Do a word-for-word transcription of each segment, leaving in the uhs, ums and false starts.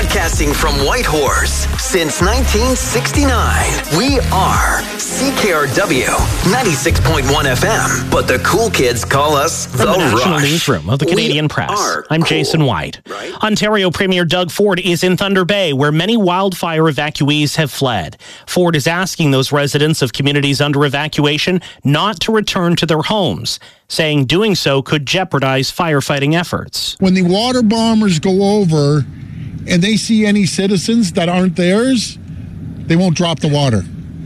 Broadcasting from Whitehorse since nineteen sixty-nine, we are C K R W ninety-six point one F M. But the cool kids call us the, From the National Rush. Newsroom of the Canadian We Press, are I'm cool, Jason White. right? Ontario Premier Doug Ford is in Thunder Bay, where many wildfire evacuees have fled. Ford is asking those residents of communities under evacuation not to return to their homes, saying doing so could jeopardize firefighting efforts. When the water bombers go over and they see any citizens that aren't theirs, they won't drop the water.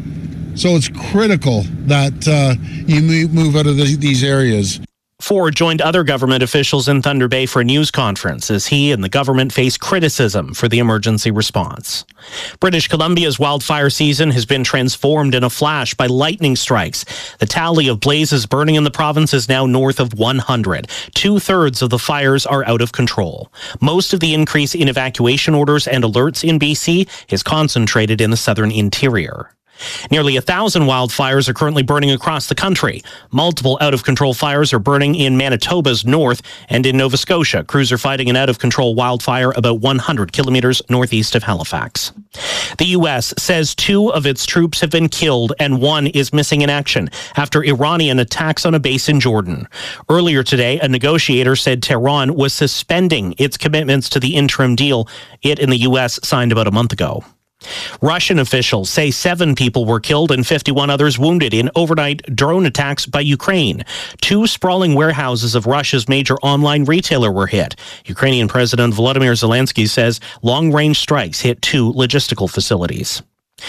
So it's critical that uh, you move out of the, these areas. Ford joined other government officials in Thunder Bay for a news conference as he and the government face criticism for the emergency response. British Columbia's wildfire season has been transformed in a flash by lightning strikes. The tally of blazes burning in the province is now north of one hundred. Two-thirds of the fires are out of control. Most of the increase in evacuation orders and alerts in B C is concentrated in the southern interior. Nearly a thousand wildfires are currently burning across the country. Multiple out-of-control fires are burning in Manitoba's north, and in Nova Scotia, crews are fighting an out-of-control wildfire about one hundred kilometers northeast of Halifax. The U S says two of its troops have been killed and one is missing in action after Iranian attacks on a base in Jordan. Earlier today, a negotiator said Tehran was suspending its commitments to the interim deal it and the U S signed about a month ago. Russian officials say seven people were killed and fifty-one others wounded in overnight drone attacks by Ukraine. Two sprawling warehouses of Russia's major online retailer were hit. Ukrainian President Volodymyr Zelensky says long-range strikes hit two logistical facilities.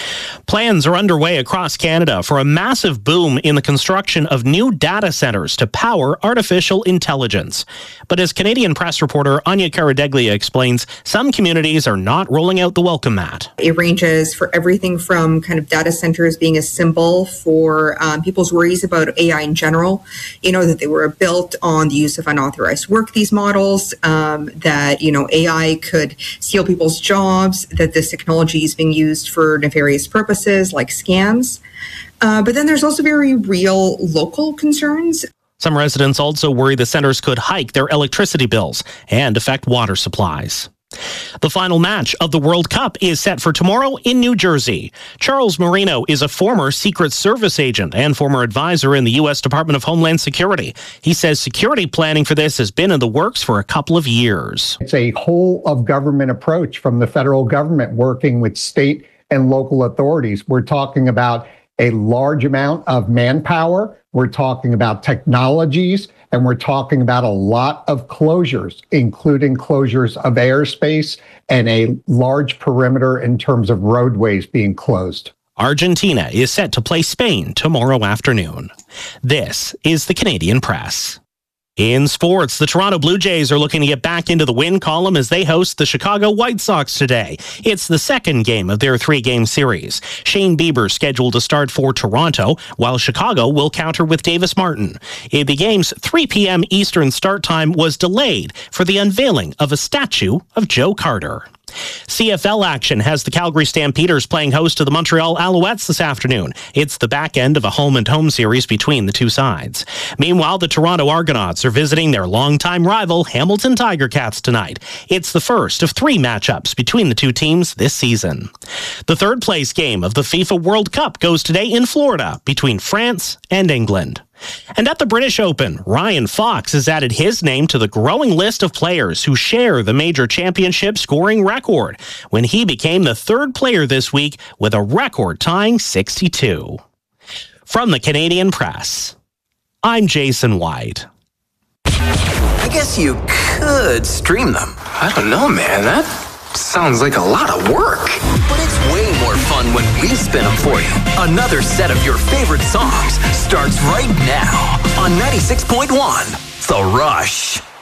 Plans are underway across Canada for a massive boom in the construction of new data centers to power artificial intelligence. But as Canadian Press reporter Anya Caradeglia explains, some communities are not rolling out the welcome mat. It ranges for everything from kind of data centers being a symbol for um, people's worries about A I in general, you know, that they were built on the use of unauthorized work, these models, um, that, you know, A I could steal people's jobs, that this technology is being used for nefarious purposes like scams. Uh, but then there's also very real local concerns. Some residents also worry the centers could hike their electricity bills and affect water supplies. The final match of the World Cup is set for tomorrow in New Jersey. Charles Marino is a former Secret Service agent and former advisor in the U S Department of Homeland Security. He says security planning for this has been in the works for a couple of years. It's a whole of government approach from the federal government working with state and local authorities. We're talking about a large amount of manpower. We're talking about technologies, and we're talking about a lot of closures, including closures of airspace and a large perimeter in terms of roadways being closed. Argentina is set to play Spain tomorrow afternoon. This is the Canadian Press. In sports, the Toronto Blue Jays are looking to get back into the win column as they host the Chicago White Sox today. It's the second game of their three-game series. Shane Bieber scheduled to start for Toronto, while Chicago will counter with Davis Martin. The game's three p.m. Eastern start time was delayed for the unveiling of a statue of Joe Carter. C F L action has the Calgary Stampeders playing host to the Montreal Alouettes this afternoon. It's the back end of a home-and-home series between the two sides. Meanwhile, the Toronto Argonauts are visiting their longtime rival Hamilton Tiger Cats tonight. It's the first of three matchups between the two teams this season. The third-place game of the FIFA World Cup goes today in Florida between France and England. And at the British Open, Ryan Fox has added his name to the growing list of players who share the major championship scoring record when he became the third player this week with a record-tying sixty-two. From the Canadian Press, I'm Jason White. I guess you could stream them. I don't know, man. That sounds like a lot of work. But it's way more fun when we spin them for you. Another set of your favorite songs starts right now on ninety-six point one, The Rush.